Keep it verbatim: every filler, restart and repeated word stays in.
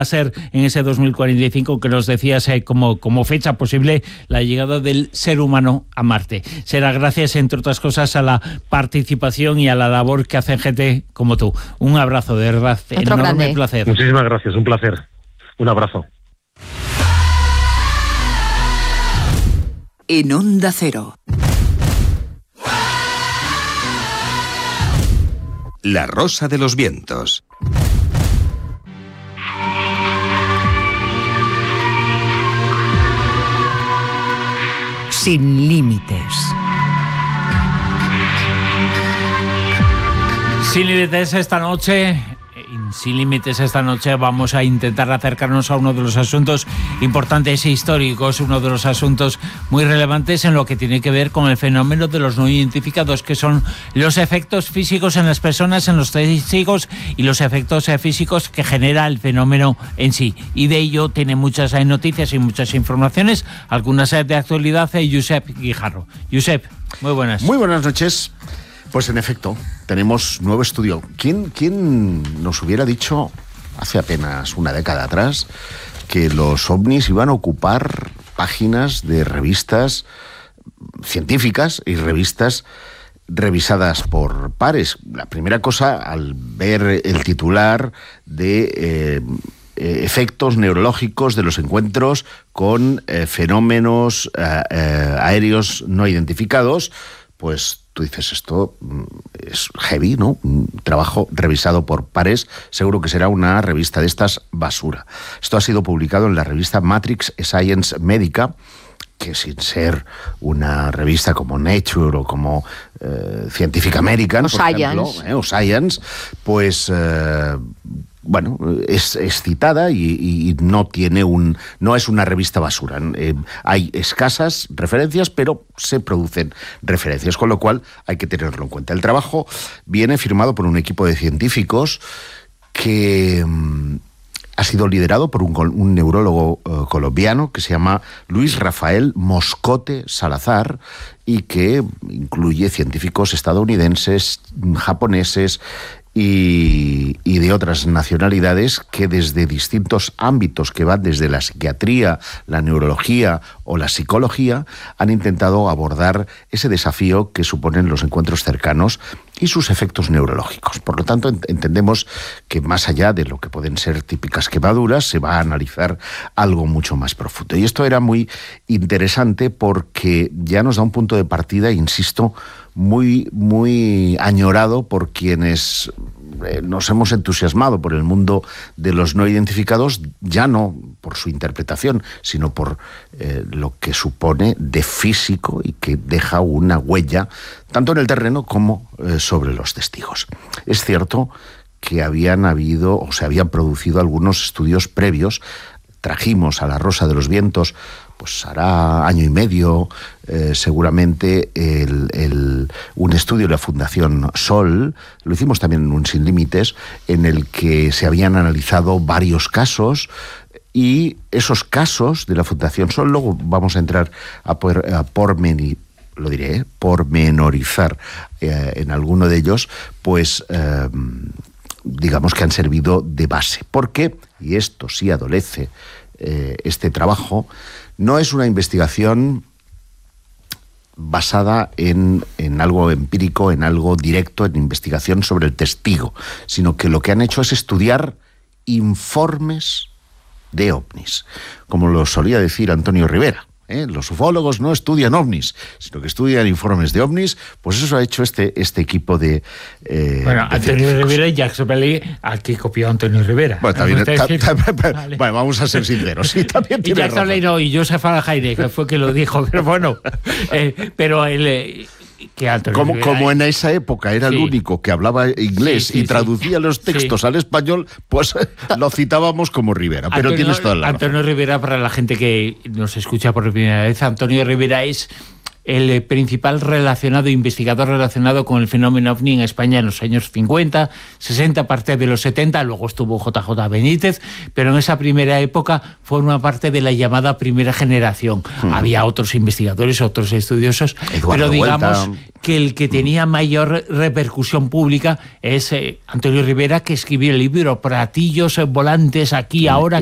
a ser en ese dos mil cuarenta y cinco que nos decías eh, como, como fecha posible la llegada del ser humano a Marte. Será gracias, entre otras cosas, a la participación y a la labor que hacen gente como tú. Un abrazo, de verdad. Otro enorme grande. placer. Muchísimas gracias, un placer. Un abrazo. En Onda Cero. La Rosa de los Vientos. Sin límites. Sin límites esta noche, sin límites esta noche vamos a intentar acercarnos a uno de los asuntos importantes e históricos, uno de los asuntos muy relevantes en lo que tiene que ver con el fenómeno de los no identificados, que son los efectos físicos en las personas, en los testigos y los efectos físicos que genera el fenómeno en sí. Y de ello tiene muchas noticias y muchas informaciones, algunas de actualidad. Josep Guijarro. Josep, muy buenas. Muy buenas noches. Pues en efecto, tenemos nuevo estudio. ¿Quién, quién nos hubiera dicho hace apenas una década atrás que los ovnis iban a ocupar páginas de revistas científicas y revistas revisadas por pares? La primera cosa, al ver el titular de eh, efectos neurológicos de los encuentros con eh, fenómenos eh, eh, aéreos no identificados, pues tú dices, esto es heavy, ¿no? Un trabajo revisado por pares, seguro que será una revista de estas basura. Esto ha sido publicado en la revista Matrix Science Médica, que sin ser una revista como Nature o como eh, Scientific American, o por Science. ejemplo, eh, o Science, pues... Eh, bueno, es, es citada y, y no tiene un, no es una revista basura. Eh, hay escasas referencias, pero se producen referencias, con lo cual hay que tenerlo en cuenta. El trabajo viene firmado por un equipo de científicos que mm, ha sido liderado por un, un neurólogo uh, colombiano que se llama Luis Rafael Moscote Salazar y que incluye científicos estadounidenses, japoneses, Y, y de otras nacionalidades que desde distintos ámbitos que van desde la psiquiatría, la neurología o la psicología han intentado abordar ese desafío que suponen los encuentros cercanos y sus efectos neurológicos. Por lo tanto, ent- entendemos que más allá de lo que pueden ser típicas quemaduras, se va a analizar algo mucho más profundo. Y esto era muy interesante porque ya nos da un punto de partida, insisto, muy, muy añorado por quienes eh, nos hemos entusiasmado por el mundo de los no identificados, ya no por su interpretación, sino por eh, lo que supone de físico y que deja una huella, tanto en el terreno como eh, sobre los testigos. Es cierto que habían habido, o se habían producido algunos estudios previos. Trajimos a La Rosa de los Vientos, pues hará año y medio, eh, seguramente, el, el, un estudio de la Fundación Sol, lo hicimos también en un Sin Límites, en el que se habían analizado varios casos, y esos casos de la Fundación Sol, luego vamos a entrar a, por, a pormeni, lo diré, ¿eh? pormenorizar eh, en alguno de ellos, pues... Eh, digamos que han servido de base. Porque, y esto sí adolece eh, este trabajo, no es una investigación basada en, en algo empírico, en algo directo, en investigación sobre el testigo, sino que lo que han hecho es estudiar informes de ovnis, como lo solía decir Antonio Rivera. ¿Eh? Los ufólogos no estudian ovnis, sino que estudian informes de ovnis. Pues eso ha hecho este, este equipo de... Eh, bueno, de Antonio científicos. Rivera y Jacques Vallée, al que copió Antonio Rivera. Bueno, también, ta, ta, ta, vale. bueno, vamos a ser sinceros. Sí, también Y tiene Jacques razón. Vallée no, y Joseph Al-Jaire, que fue que lo dijo, pero bueno, eh, pero el... Eh, que Antonio Como, Rivera, como en esa época era sí. el único que hablaba inglés Sí, sí, y traducía sí. los textos Sí. al español, pues lo citábamos como Rivera. Pero Antonio, tienes toda la razón. Antonio Rivera, para la gente que nos escucha por primera vez, Antonio Rivera es el principal relacionado, investigador relacionado con el fenómeno ovni en España en los años cincuenta, sesenta, parte de los setenta, luego estuvo J J Benítez, pero en esa primera época forma parte de la llamada primera generación. Hmm. Había otros investigadores, otros estudiosos, Eduardo pero digamos Vuelta. que el que tenía mayor repercusión pública es eh, Antonio Rivera, que escribió el libro Platillos volantes aquí, ahora,